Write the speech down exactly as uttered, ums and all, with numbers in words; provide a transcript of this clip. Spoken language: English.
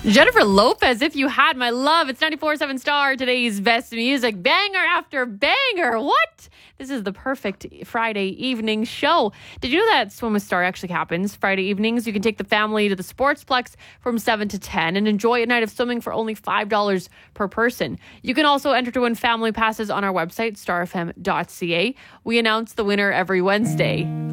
Jennifer Lopez, If You Had My Love. It's ninety-four point seven Star, today's best music. Banger after banger. What? This is the perfect Friday evening show. Did you know that Swim with Star actually happens Friday evenings? You can take the family to the Sportsplex from seven to ten and enjoy a night of swimming for only five dollars per person. You can also enter to win family passes on our website, star f m dot c a. We announce the winner every Wednesday.